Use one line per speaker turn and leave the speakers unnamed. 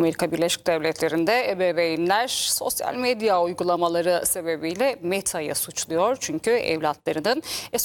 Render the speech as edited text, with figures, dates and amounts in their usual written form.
Amerika Birleşik Devletleri'nde ebeveynler sosyal medya uygulamaları sebebiyle Meta'yı suçluyor. Çünkü evlatlarının